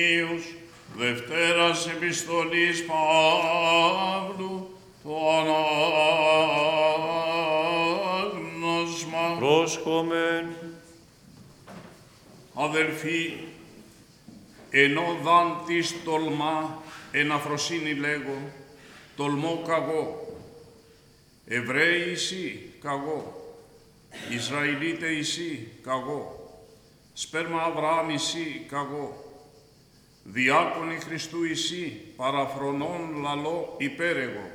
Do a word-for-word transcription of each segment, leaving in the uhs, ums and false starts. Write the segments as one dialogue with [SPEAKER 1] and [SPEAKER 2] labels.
[SPEAKER 1] Δευτέρας επιστολής Παύλου, το ανάγνωσμα.
[SPEAKER 2] Πρόσχομεν.
[SPEAKER 1] Αδελφοί, ενώ δαν της τολμά, εν αφροσύνη λέγω, τολμώ καγώ. Εβραίοι εσύ, καγώ. Ισραηλίτε εσύ, καγώ. Σπέρμα Αβραάμ εσύ, καγώ. Διάκονη Χριστού εσύ, παραφρονών λαλό υπέρεγω.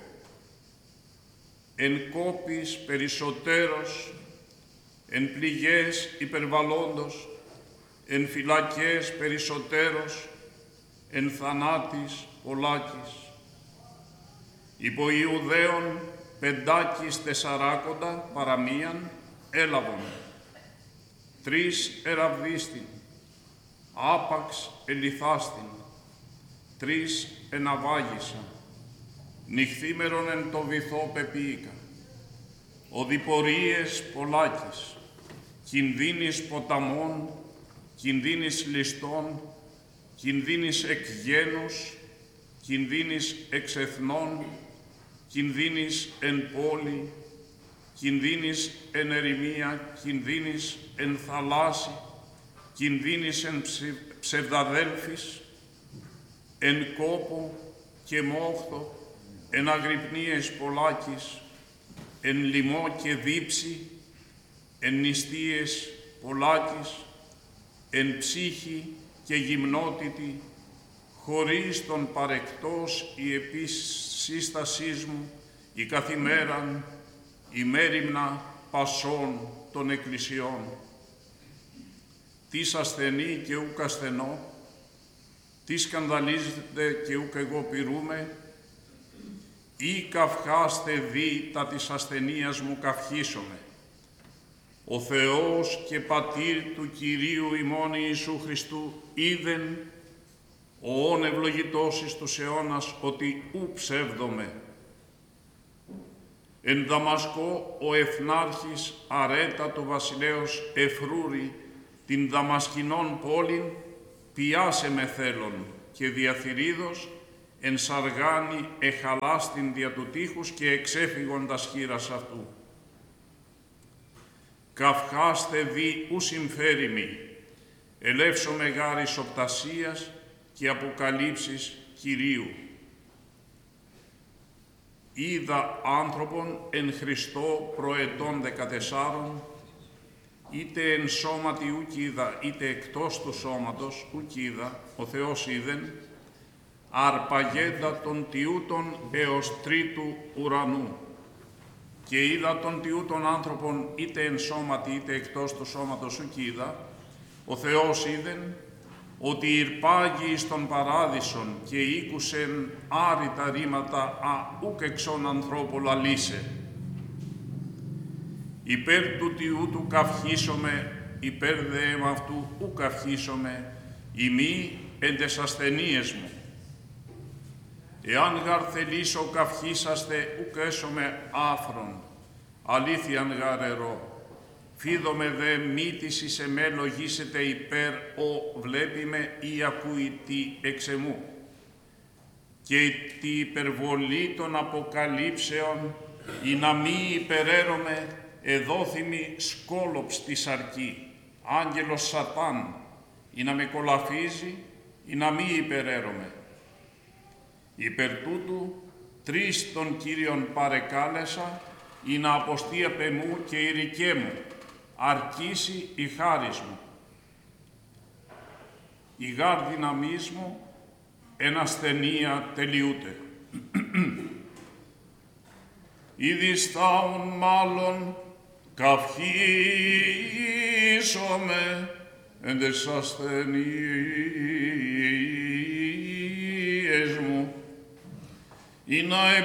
[SPEAKER 1] Εν κόπης περισσότερος, εν πληγές υπερβαλλόντος, εν φυλακές περισσότερος, εν θανάτης πολλάκης. Υπό Ιουδαίων πεντάκης τεσσαράκοντα παραμίαν έλαβον. Τρεις εραβδίστην, άπαξ ελιθάστην, τρεις εναβάγησα, νυχθήμερον εν το βυθό πεποίηκα. Οδηπορίες πολλάκης, κινδύνης ποταμών, κινδύνης ληστών, κινδύνης εκ γένους, κινδύνης εξ εθνών, κινδύνης εν πόλη, κινδύνης εν ερημία, κινδύνης εν θαλάσσι, κινδύνης εν ψευδαδέλφης, εν κόπο και μόχθο, εν αγρυπνίες πολλάκης, εν λοιμό και δίψη, εν νηστείες πολλάκης, εν ψύχη και γυμνότητη, χωρίς τον παρεκτός η επισύστασής μου, η καθημέραν, η μέριμνα πασών των εκκλησιών. Τι ασθενή και ούκ ασθενώ, τι σκανδαλίζεται και ούκ εγώ πειρούμε, ή καυχάστε δι τα της ασθενείας μου καυχήσομαι. Ο Θεός και Πατήρ του Κυρίου ημών Ιησού Χριστού είδεν, ο όν ευλογητός εις τους αιώνας, ότι ου ψεύδομαι. Εν Δαμασκό ο Εθνάρχης Αρέτα του βασιλέως Εφρούρη, την Δαμασκηνών πόλην, πιάσε με θέλον και διαθυρίδος εν σαργάνη εχαλάστην δια του τείχους και εξέφυγοντας χείρας αυτού. Καυχάστε δι ου συμφέρει μη, ελεύσω μεγάρης οπτασίας και αποκαλύψεις Κυρίου. Είδα άνθρωπον εν Χριστώ προετών δεκατεσσάρων, είτε εν σώματι ουκ είδα, είτε εκτός του σώματος ουκ είδα, ο Θεός είδεν, αρπαγέντα των τιούτων έως τρίτου ουρανού. Και είδα των τιούτων άνθρωπον, είτε εν σώματι, είτε εκτός του σώματος ουκ είδα, ο Θεός είδεν, ότι ηρπάγει εις τον παράδεισον και ήκουσεν άρρητα ρήματα α ουκ εξών ανθρώπου λαλήσε. Υπέρ του Τιού του καυχήσομαι, υπέρ δε αυτού ου καυχήσομαι, ημί εν τες ασθενείες μου. Εάν γαρ θελήσω καυχήσαστε, ουκ έσομαι άφρον, αλήθιαν γαρ ερώ. Φίδομαι δε μύτης εις εμέ λογίσετε υπέρ ο βλέπει με ή ακούει τι εξ εμού. Και τη υπερβολή των αποκαλύψεων, ή να μη υπεραίρομαι, εδόθημη σκόλοψ τη σαρκή, άγγελος Σατάν, ή να με κολαφίζει, ή να μη υπεραίρομαι. Υπερ τούτου, τρεις των Κύριων παρεκάλεσα, ή να αποστεί απ' εμού και η ρικέ μου, αρκίσει η χάρις μου. Η γάρ δυναμής μου, εν ασθενεία τελειούται. Ήδη στάουν μάλλον, καυχήσομαι, εν τες ασθενείες μου, ή να